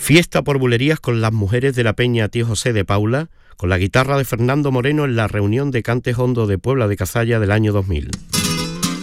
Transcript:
Fiesta por bulerías con las mujeres de la Peña Tío José de Paula, con la guitarra de Fernando Moreno en la reunión de Cantes Hondo de Puebla de Cazalla del año 2000.